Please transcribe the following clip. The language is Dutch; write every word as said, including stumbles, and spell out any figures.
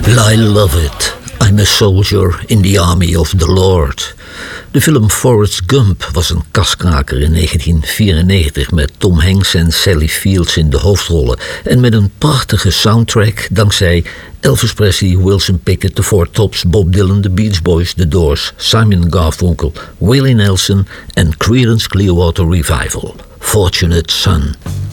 I love it. I'm a soldier in the army of the Lord. De film Forrest Gump was een kaskraker in negentien vierennegentig... met Tom Hanks en Sally Fields in de hoofdrollen... en met een prachtige soundtrack dankzij Elvis Presley, Wilson Pickett, The Four Tops, Bob Dylan, The Beach Boys, The Doors, Simon Garfunkel, Willie Nelson en Creedence Clearwater Revival. Fortunate Son.